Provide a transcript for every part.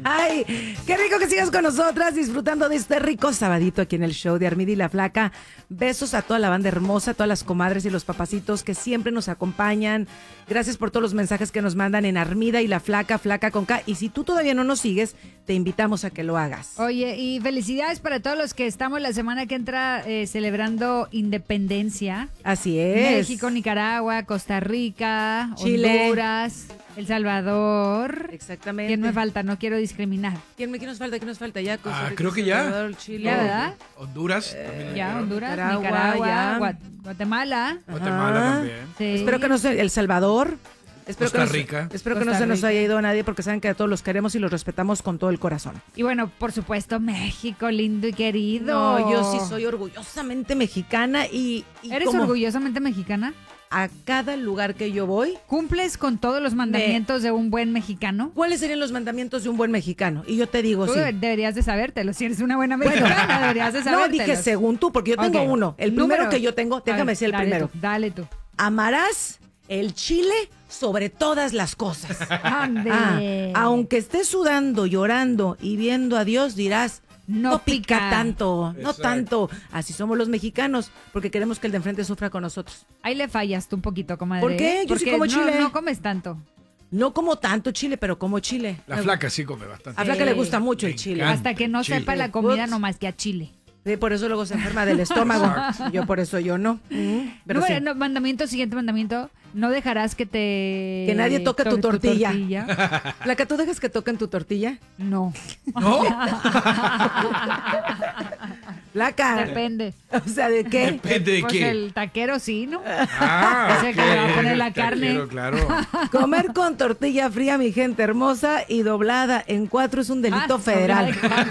Ay, qué rico que sigas con nosotras disfrutando de este rico sabadito aquí en el show de Armida y la Flaca. Besos a toda la banda hermosa, a todas las comadres y los papacitos que siempre nos acompañan. Gracias por todos los mensajes que nos mandan en Armida y la Flaca, Flaca con K. Y si tú todavía no nos sigues, te invitamos a que lo hagas. Oye, y felicidades para todos los que estamos la semana que entra celebrando independencia. Así es. México, Nicaragua, Costa Rica, Chile, Honduras, El Salvador. Exactamente. ¿Quién me falta? No quiero discriminar. ¿Quién nos falta? ¿Quién nos falta? Ya, Costa Rica, creo que ya. Salvador, Chile. ¿Ya, verdad? Honduras. Ya, Honduras, Nicaragua, Nicaragua, ya. Guatemala. Guatemala Ajá. también. Sí. Espero que no se... El Salvador. Costa Rica. Espero que no Costa se nos Rica. haya ido a nadie porque saben que a todos los queremos y los respetamos con todo el corazón. Y bueno, por supuesto, México, lindo y querido. No, yo sí soy orgullosamente mexicana y ¿Eres como orgullosamente mexicana? a cada lugar que yo voy, ¿Cumples con todos los mandamientos de un buen mexicano? ¿cuáles serían los mandamientos de un buen mexicano? Y yo te digo, Tú sí. deberías de sabértelo. Si eres una buena mexicana, deberías de No, sabértelo. dije según tú, porque yo tengo Ok. uno. El Número. primero que yo tengo, déjame decir el Dale primero. tú, dale tú. Amarás el chile sobre todas las cosas. Ande. Aunque estés sudando, llorando y viendo a Dios, dirás, no pica tanto, no Exacto. tanto. Así somos los mexicanos, porque queremos que el de enfrente sufra con nosotros. Ahí le fallas tú un poquito, comadre. ¿Por qué? Yo sí Porque como chile. No comes tanto. No como tanto chile, pero como chile. La flaca sí come bastante. A Flaca le gusta mucho el Me chile. encanta. Hasta que no chile. sepa la comida Ups. nomás que a chile. Sí, por eso luego se enferma del estómago. Yo por eso yo no. Pero sí. Mandamiento, siguiente mandamiento. No dejarás que te... Que nadie toque tu tortilla. tortilla. Flaca, ¿tú dejas que toquen tu tortilla? No. ¿No? Flaca. Depende. O sea, ¿de qué? Depende de Pues qué. el taquero sí, ¿no? Ah, Es el que le va a poner la el carne. taquero, claro. Comer con tortilla fría, mi gente hermosa, y doblada en 4 es un delito Ah, federal.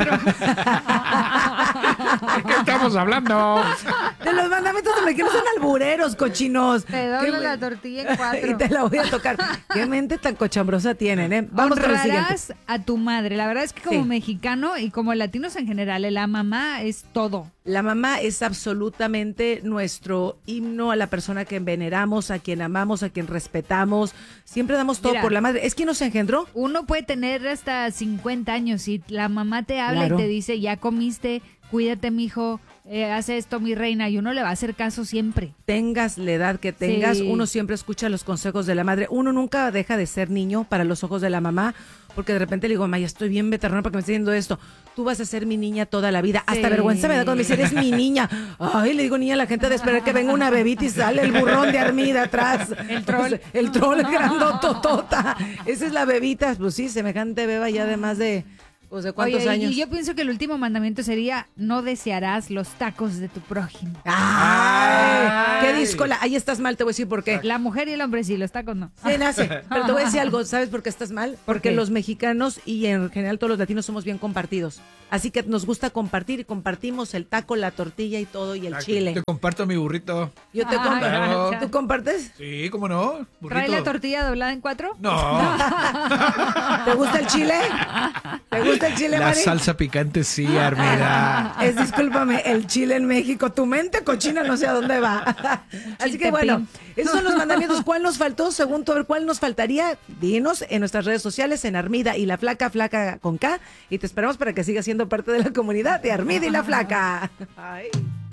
¿De qué estamos hablando? De los mandamientos de mexicanos son albureros, cochinos. Te doblo ¿Qué la me- tortilla en 4. Y te la voy a tocar. Qué mente tan cochambrosa tienen, ¿eh? Vamos con el siguiente. Honrarás a tu madre. La verdad es que como Sí. mexicano y como latinos en general, la mamá es todo. La mamá es absolutamente nuestro himno a la persona que veneramos, a quien amamos, a quien respetamos. Siempre damos todo Mira. por la madre. ¿Es quien nos engendró? Uno puede tener hasta 50 años y la mamá te habla Claro. y te dice, ya comiste, cuídate, mijo, haz esto, mi reina, y uno le va a hacer caso siempre. Tengas la edad que tengas, Sí. uno siempre escucha los consejos de la madre. Uno nunca deja de ser niño para los ojos de la mamá, porque de repente le digo, Maya, estoy bien veterana para que me esté diciendo esto. Tú vas a ser mi niña toda la vida. Hasta Sí. vergüenza me da cuando me dice, eres mi niña. Ay, le digo, niña, la gente ha de esperar que venga una bebita y sale el burrón de Armida atrás. El troll. El troll grandototota. Esa es la bebita. Pues sí, semejante beba ya de más de... Pues, ¿de cuántos Oye, años? y yo pienso que el último mandamiento sería, no desearás los tacos de tu prójimo. ¡Ay! ¡Qué discola! Ahí estás mal, te voy a decir por qué. La mujer y el hombre sí, los tacos no. Sí, nace. Pero te voy a decir algo, ¿sabes por qué estás mal? Porque qué? los mexicanos y en general todos los latinos somos bien compartidos. Así que nos gusta compartir y compartimos el taco, la tortilla y todo y el chile. Te comparto mi burrito. Yo te Ay, comparto. gracias. ¿Tú compartes? Sí, ¿cómo no? Burrito. ¿Trae la tortilla doblada en 4? No, ¿Te gusta el chile? ¿Te gusta el chile, la Mari? salsa picante sí, Armida. Es, discúlpame, el chile en México. Tu mente cochina no sé a dónde va. Así que bueno, esos son los mandamientos. ¿Cuál nos faltó? Según tú, a ver, ¿cuál nos faltaría? Dinos en nuestras redes sociales, en Armida y la Flaca, Flaca con K. Y te esperamos para que sigas siendo parte de la comunidad de Armida y la Flaca. Ay.